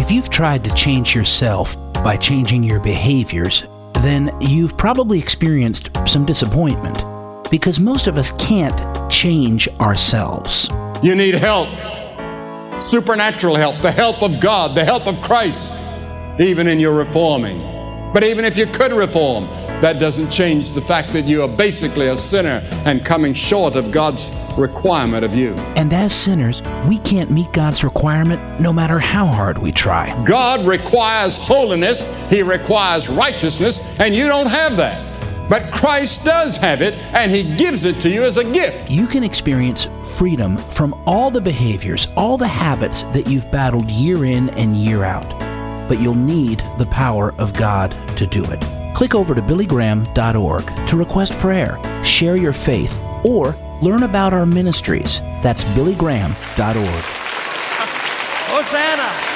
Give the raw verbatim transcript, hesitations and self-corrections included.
If you've tried to change yourself by changing your behaviors, then you've probably experienced some disappointment, because most of us can't change ourselves. You need help, supernatural help, the help of God, the help of Christ, even in your reforming. But even if you could reform, that doesn't change the fact that you are basically a sinner and coming short of God's requirement of you. And as sinners, we can't meet God's requirement no matter how hard we try. God requires holiness, He requires righteousness, and you don't have that. But Christ does have it, and He gives it to you as a gift. You can experience freedom from all the behaviors, all the habits that you've battled year in and year out. But you'll need the power of God to do it. Click over to billy graham dot org to request prayer, share your faith, or learn about our ministries. That's billy graham dot org. Hosanna!